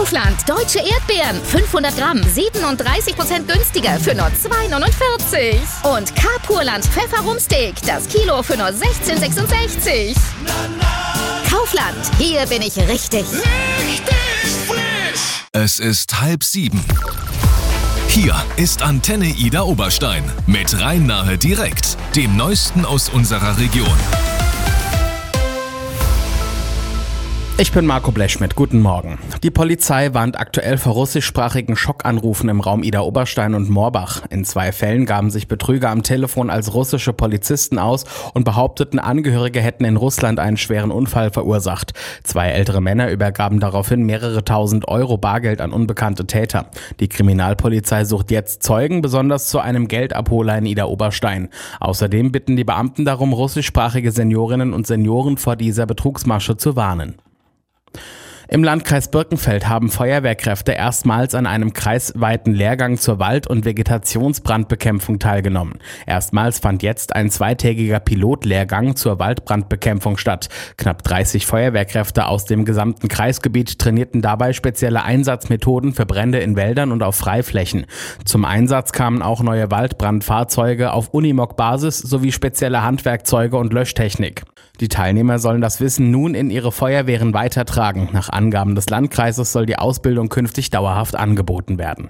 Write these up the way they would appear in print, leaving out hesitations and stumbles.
Kaufland, deutsche Erdbeeren, 500 Gramm, 37% günstiger für nur 2,49. Und Carpurland Pfefferrumsteak, das Kilo für nur 16,66. Kaufland, hier bin ich richtig. Richtig frisch! Es ist 6:30. Hier ist Antenne Ida Oberstein mit Rhein-Nahe direkt, dem Neuesten aus unserer Region. Ich bin Marco Blechschmidt, guten Morgen. Die Polizei warnt aktuell vor russischsprachigen Schockanrufen im Raum Ida Oberstein und Moorbach. In 2 Fällen gaben sich Betrüger am Telefon als russische Polizisten aus und behaupteten, Angehörige hätten in Russland einen schweren Unfall verursacht. 2 ältere Männer übergaben daraufhin mehrere tausend Euro Bargeld an unbekannte Täter. Die Kriminalpolizei sucht jetzt Zeugen, besonders zu einem Geldabholer in Ida Oberstein. Außerdem bitten die Beamten darum, russischsprachige Seniorinnen und Senioren vor dieser Betrugsmasche zu warnen. Im Landkreis Birkenfeld haben Feuerwehrkräfte erstmals an einem kreisweiten Lehrgang zur Wald- und Vegetationsbrandbekämpfung teilgenommen. Erstmals fand jetzt ein 2-tägiger Pilotlehrgang zur Waldbrandbekämpfung statt. Knapp 30 Feuerwehrkräfte aus dem gesamten Kreisgebiet trainierten dabei spezielle Einsatzmethoden für Brände in Wäldern und auf Freiflächen. Zum Einsatz kamen auch neue Waldbrandfahrzeuge auf Unimog-Basis sowie spezielle Handwerkzeuge und Löschtechnik. Die Teilnehmer sollen das Wissen nun in ihre Feuerwehren weitertragen. Nach Angaben des Landkreises soll die Ausbildung künftig dauerhaft angeboten werden.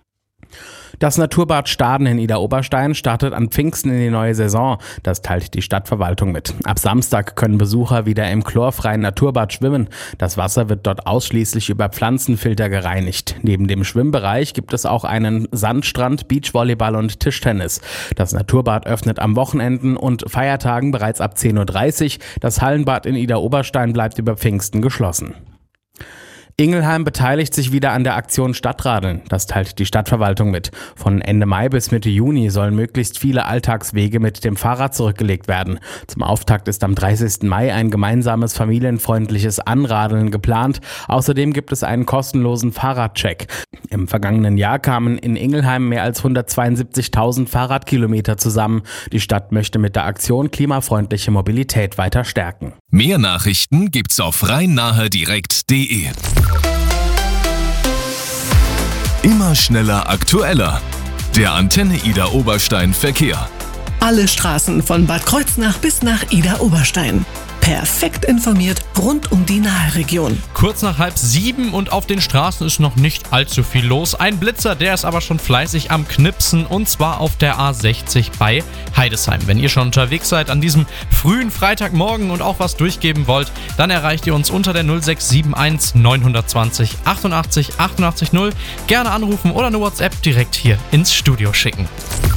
Das Naturbad Staden in Ida Oberstein startet an Pfingsten in die neue Saison. Das teilt die Stadtverwaltung mit. Ab Samstag können Besucher wieder im chlorfreien Naturbad schwimmen. Das Wasser wird dort ausschließlich über Pflanzenfilter gereinigt. Neben dem Schwimmbereich gibt es auch einen Sandstrand, Beachvolleyball und Tischtennis. Das Naturbad öffnet am Wochenenden und Feiertagen bereits ab 10:30 Uhr. Das Hallenbad in Ida Oberstein bleibt über Pfingsten geschlossen. Ingelheim beteiligt sich wieder an der Aktion Stadtradeln. Das teilt die Stadtverwaltung mit. Von Ende Mai bis Mitte Juni sollen möglichst viele Alltagswege mit dem Fahrrad zurückgelegt werden. Zum Auftakt ist am 30. Mai ein gemeinsames familienfreundliches Anradeln geplant. Außerdem gibt es einen kostenlosen Fahrradcheck. Im vergangenen Jahr kamen in Ingelheim mehr als 172.000 Fahrradkilometer zusammen. Die Stadt möchte mit der Aktion klimafreundliche Mobilität weiter stärken. Mehr Nachrichten gibt's auf rheinnahedirekt.de. Immer schneller, aktueller. Der Antenne Ida Oberstein Verkehr. Alle Straßen von Bad Kreuznach bis nach Ida Oberstein. Perfekt informiert rund um die Nahe-Region. Kurz nach 6:30 und auf den Straßen ist noch nicht allzu viel los. Ein Blitzer, der ist aber schon fleißig am Knipsen, und zwar auf der A60 bei Heidesheim. Wenn ihr schon unterwegs seid an diesem frühen Freitagmorgen und auch was durchgeben wollt, dann erreicht ihr uns unter der 0671 920 88 88 0. Gerne anrufen oder eine WhatsApp direkt hier ins Studio schicken.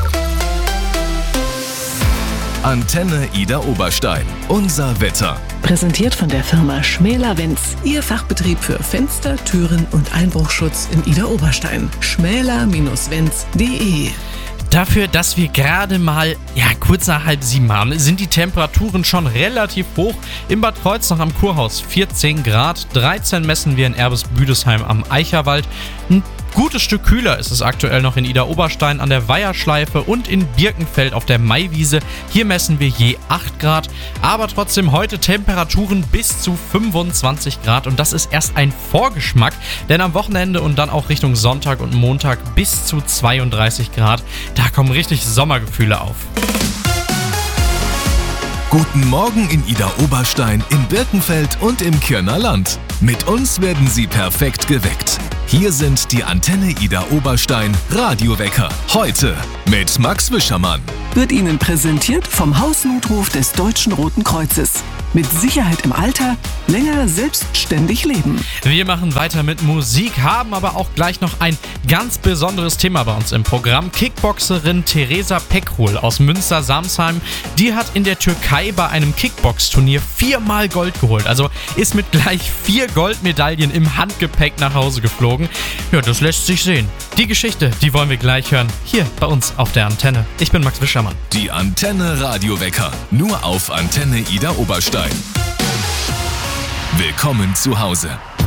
Antenne Ida Oberstein. Unser Wetter. Präsentiert von der Firma Schmäler-Wenz. Ihr Fachbetrieb für Fenster, Türen und Einbruchschutz in Ida Oberstein. schmäler-wenz.de. Dafür, dass wir gerade mal kurz nach 6:30 haben, sind die Temperaturen schon relativ hoch. Im Bad Kreuznach am Kurhaus 14 Grad, 13 messen wir in Erbes-Büdesheim am Eicherwald. Ein gutes Stück kühler ist es aktuell noch in Ida Oberstein an der Weiherschleife und in Birkenfeld auf der Maiwiese. Hier messen wir je 8 Grad, aber trotzdem heute Temperaturen bis zu 25 Grad, und das ist erst ein Vorgeschmack, denn am Wochenende und dann auch Richtung Sonntag und Montag bis zu 32 Grad. Da kommen richtig Sommergefühle auf. Guten Morgen in Ida Oberstein, in Birkenfeld und im Kirner Land. Mit uns werden Sie perfekt geweckt. Hier sind die Antenne Ida Oberstein Radiowecker. Heute mit Max Wischermann. Wird Ihnen präsentiert vom Hausnotruf des Deutschen Roten Kreuzes. Mit Sicherheit im Alter, länger selbstständig leben. Wir machen weiter mit Musik, haben aber auch gleich noch ein ganz besonderes Thema bei uns im Programm. Kickboxerin Theresa Peckrol aus Münster-Samsheim, die hat in der Türkei bei einem Kickbox-Turnier 4-mal Gold geholt. Also ist mit gleich 4 Goldmedaillen im Handgepäck nach Hause geflogen. Ja, das lässt sich sehen. Die Geschichte, die wollen wir gleich hören, hier bei uns auf der Antenne. Ich bin Max Wischermann. Die Antenne Radiowecker, nur auf Antenne Ida Oberstein. Willkommen zu Hause.